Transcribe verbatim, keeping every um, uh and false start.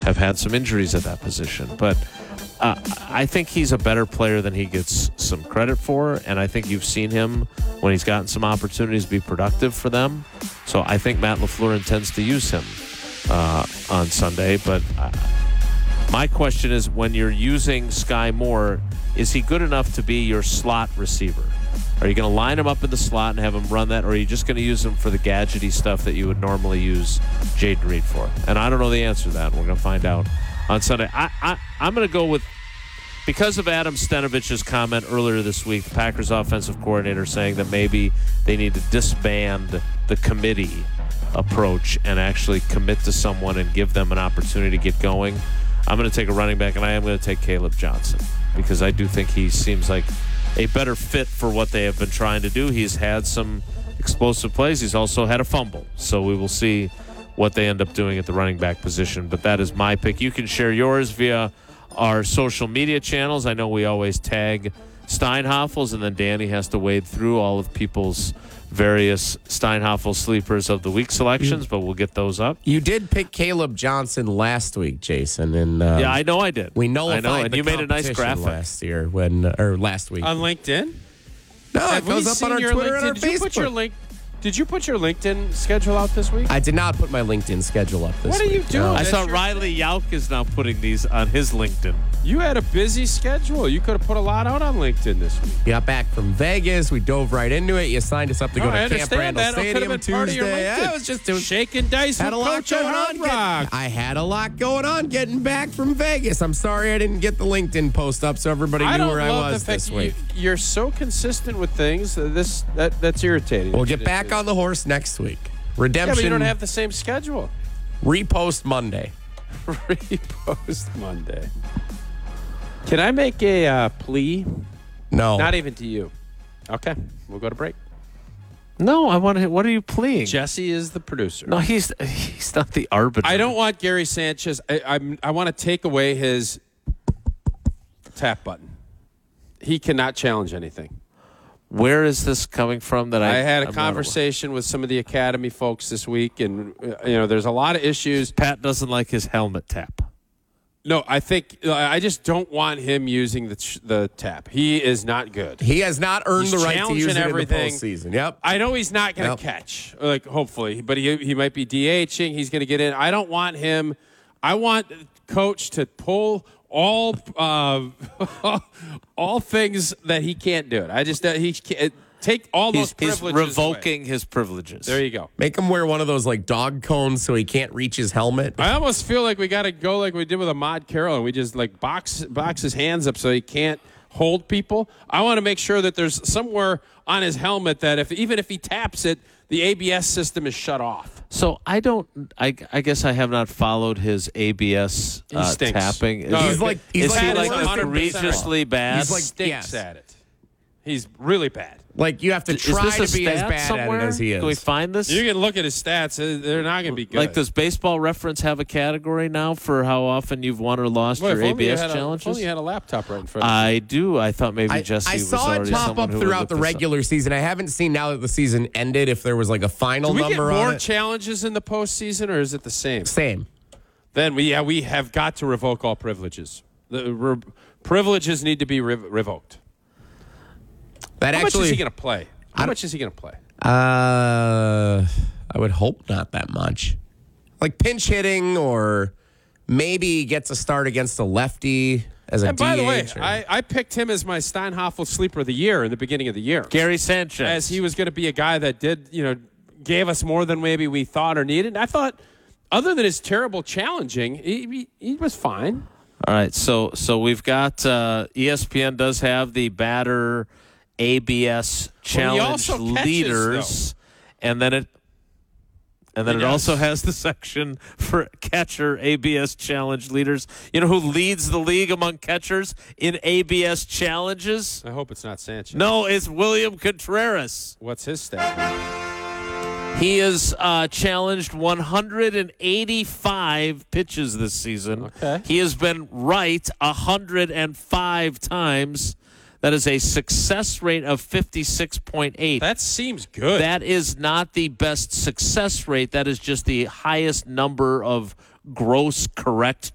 have had some injuries at that position. But uh, I think he's a better player than he gets some credit for, and I think you've seen him when he's gotten some opportunities be productive for them. So I think Matt LaFleur intends to use him uh, on Sunday. But uh, my question is, when you're using Sky Moore, is he good enough to be your slot receiver? Are you going to line him up in the slot and have him run that, or are you just going to use him for the gadgety stuff that you would normally use Jaden Reed for? And I don't know the answer to that. We're going to find out on Sunday. I, I, I'm going to go with, because of Adam Stenovich's comment earlier this week, the Packers offensive coordinator saying that maybe they need to disband the committee approach and actually commit to someone and give them an opportunity to get going. I'm going to take a running back, and I am going to take Caleb Johnson because I do think he seems like a better fit for what they have been trying to do. He's had some explosive plays. He's also had a fumble. So we will see what they end up doing at the running back position. But that is my pick. You can share yours via our social media channels. I know we always tag Steinhoffels, and then Danny has to wade through all of people's various Steinhoffel sleepers of the week selections, but we'll get those up. You did pick Caleb Johnson last week, Jason, and um, yeah, I know I did. We nullified I know, and the you made a nice graphic last year when or last week on LinkedIn. No, Have it goes we up seen on our your Twitter link- and our did you Facebook. Put your link- Did you put your LinkedIn schedule out this week? I did not put my LinkedIn schedule up this What are week. you doing? No. I That's saw your Riley Yauk is now putting these on his LinkedIn. You had a busy schedule. You could have put a lot out on LinkedIn this week. We got back from Vegas. We dove right into it. You signed us up to No, go I to Camp understand Randall that. It could have Stadium been Tuesday. part of your LinkedIn. Yeah, I was just doing shaking dice had with a lot Coach at going Hard on. Rock. Get, I had a lot going on getting back from Vegas. I'm sorry I didn't get the LinkedIn post up so everybody I knew don't where I love was the fact this you, week. you're so consistent with things. That this that that's irritating. We'll get back on the horse next week. Yeah, Redemption. but you don't have the same schedule. Repost Monday. Repost Monday. Can I make a uh, plea? No. Not even to you. Okay, we'll go to break. No, I want to. What are you pleading? Jesse is the producer. No, he's he's not the arbiter. I don't want Gary Sanchez. I I'm, I want to take away his tap button. He cannot challenge anything. Where is this coming from? That I I had a I'm conversation with some of the academy folks this week, and uh, you know, there's a lot of issues. Pat doesn't like his helmet tap. No, I think I just don't want him using the the tap. He is not good. He has not earned He's the right to challenging use it everything. in the postseason. Yep. I know he's not going Yep. to catch, like hopefully, but he he might be DHing. He's going to get in. I don't want him. I want coach to pull all uh, all things that he can't do it. I just uh, he can't, take all those He's, he's privileges revoking away. his privileges. There you go. Make him wear one of those like dog cones so he can't reach his helmet. I almost feel like we got to go like we did with Ahmad Carroll, and we just like box box his hands up so he can't hold people. I want to make sure that there's somewhere on his helmet that if even if he taps it, the A B S system is shut off. So I don't. I, I guess I have not followed his A B S He uh, stinks. tapping. No, is he's like he's is like, he Pat like is worse one hundred than percent egregiously bad? He's like Stinks yes. at it. He's really bad. Like you have to Is try this to a be as stat bad somewhere? at it as he is. Can we find this? You can look at his stats; uh, they're not going to be good. Like, does Baseball Reference have a category now for how often you've won or lost Boy, if your A only B you S had a- if challenges? only you had a laptop right in front of you. I do. I thought maybe I, Jesse I was saw it already pop someone up who would throughout look the this up. regular season. I haven't seen now that the season ended if there was like a final Do we get number more on it. challenges in the postseason, or is it the same? Same. Then we yeah we have got to revoke all privileges. The re- privileges need to be re- revoked. That How actually much is he going to play? How I much is he going to play? Uh, I would hope not that much. Like pinch hitting, or maybe he gets a start against a lefty as a And by D H. the way, or- I, I picked him as my Steinhoffel sleeper of the year in the beginning of the year, Gary Sanchez. as he was going to be a guy that did you know gave us more than maybe we thought or needed. I thought, other than his terrible challenging, he he, he was fine. All right, so so we've got uh, E S P N does have the batter A B S challenge also catches, leaders, and then it and then He it does. also has the section for catcher A B S challenge leaders. You know who leads the league among catchers in A B S challenges? I hope it's not Sanchez. No, it's William Contreras. What's his stat? He is uh, challenged one hundred eighty-five pitches this season. Okay. He has been right one hundred five times. That is a success rate of fifty-six point eight. That seems good. That is not the best success rate. That is just the highest number of gross correct